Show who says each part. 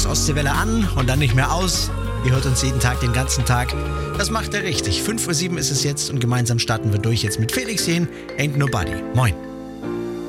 Speaker 1: morgens Ostseewelle an und dann nicht mehr aus. Ihr hört uns jeden Tag, den ganzen Tag. Das macht er richtig. 5:07 Uhr ist es jetzt und gemeinsam starten wir durch jetzt mit Felix Jähn, Ain't Nobody. Moin.